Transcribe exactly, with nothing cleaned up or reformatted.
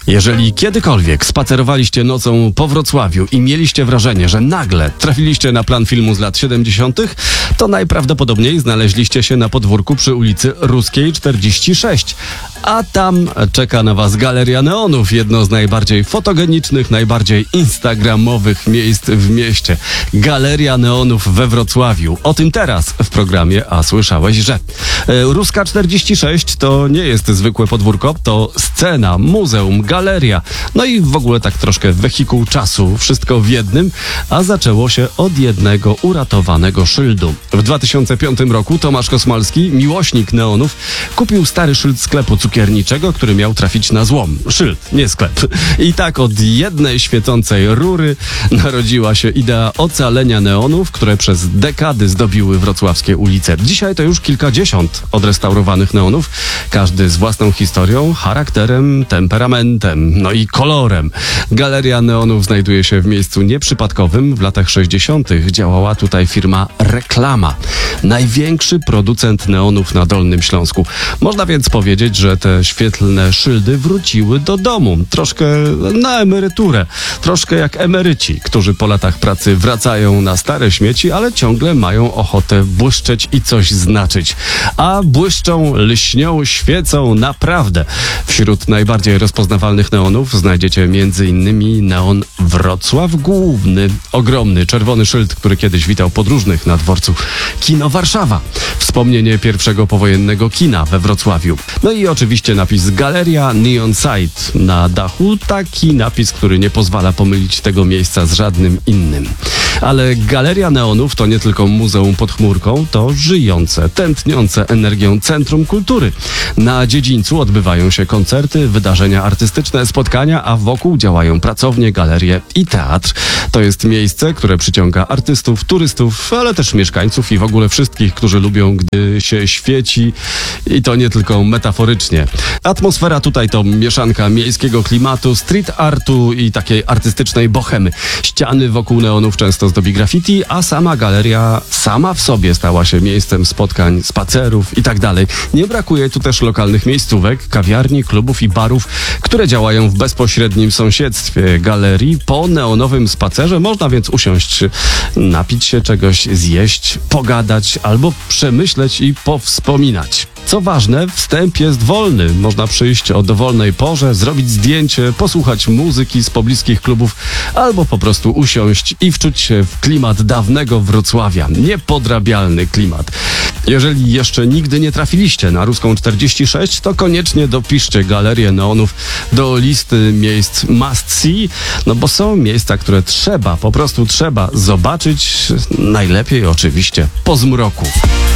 Jeżeli kiedykolwiek spacerowaliście nocą po Wrocławiu i mieliście wrażenie, że nagle trafiliście na plan filmu z lat siedemdziesiątych, to najprawdopodobniej znaleźliście się na podwórku przy ulicy Ruskiej czterdzieści sześć. A tam czeka na was Galeria Neonów, jedno z najbardziej fotogenicznych, najbardziej instagramowych miejsc w mieście. Galeria Neonów we Wrocławiu. O tym teraz w programie A Słyszałeś, że? E, Ruska czterdzieści sześć to nie jest zwykłe podwórko, to scena, muzeum, galeria, no i w ogóle tak troszkę wehikuł czasu, wszystko w jednym, a zaczęło się od jednego uratowanego szyldu. W dwa tysiące piątym roku Tomasz Kosmalski, miłośnik neonów, kupił stary szyld sklepu cukierniczego, który miał trafić na złom. Szyld, nie sklep. I tak od jednej świecącej rury narodziła się idea ocalenia neonów, które przez dekady zdobiły wrocławskie ulice. Dzisiaj to już kilkadziesiąt odrestaurowanych neonów, każdy z własną historią, charakterem, temperamentem, no i kolorem. Galeria Neonów znajduje się w miejscu nieprzypadkowym. W latach sześćdziesiątych działała tutaj firma Reklama, największy producent neonów na Dolnym Śląsku. Można więc powiedzieć, że te świetlne szyldy wróciły do domu. Troszkę na emeryturę. Troszkę jak emeryci, którzy po latach pracy wracają na stare śmieci, ale ciągle mają ochotę błyszczeć i coś znaczyć. A błyszczą, lśnią, świecą naprawdę. Wśród najbardziej rozpoznawalnych neonów znajdziecie między innymi neon Wrocław Główny. Ogromny, czerwony szyld, który kiedyś witał podróżnych na dworcu Kino Warszawa. Wspomnienie pierwszego powojennego kina we Wrocławiu. No i oczywiście napis Galeria Neon Site na dachu. Taki napis, który nie pozwala pomylić tego miejsca z żadnym innym. Ale Galeria Neonów to nie tylko muzeum pod chmurką, to żyjące, tętniące energią centrum kultury. Na dziedzińcu odbywają się koncerty, wydarzenia artystyczne, spotkania, a wokół działają pracownie, galerie i teatr. To jest miejsce, które przyciąga artystów, turystów, ale też mieszkańców i w ogóle wszystkich, którzy lubią, gdy się świeci, i to nie tylko metaforycznie. Atmosfera tutaj to mieszanka miejskiego klimatu, street artu i takiej artystycznej bohemy. Ściany wokół neonów często zdobi graffiti, a sama galeria sama w sobie stała się miejscem spotkań, spacerów i tak dalej. Nie brakuje tu też lokalnych miejscówek, kawiarni, klubów i barów, które działają w bezpośrednim sąsiedztwie galerii. Po neonowym spacerze można więc usiąść, napić się czegoś, zjeść, pogadać albo przemyśleć i powspominać. Co ważne, wstęp jest wolny. Można przyjść o dowolnej porze, zrobić zdjęcie, posłuchać muzyki z pobliskich klubów albo po prostu usiąść i wczuć się w klimat dawnego Wrocławia. Niepodrabialny klimat. Jeżeli jeszcze nigdy nie trafiliście na Ruską czterdzieści sześć, to koniecznie dopiszcie Galerię Neonów do listy miejsc must see, no bo są miejsca, które trzeba, po prostu trzeba zobaczyć, najlepiej oczywiście po zmroku.